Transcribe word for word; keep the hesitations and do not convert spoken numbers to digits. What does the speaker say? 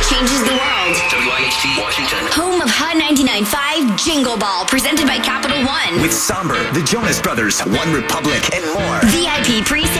changes the world. W I H T Washington. Home of Hot ninety-nine point five Jingle Ball, presented by Capital One. With Somber, the Jonas Brothers, One Republic, and more. V I P pre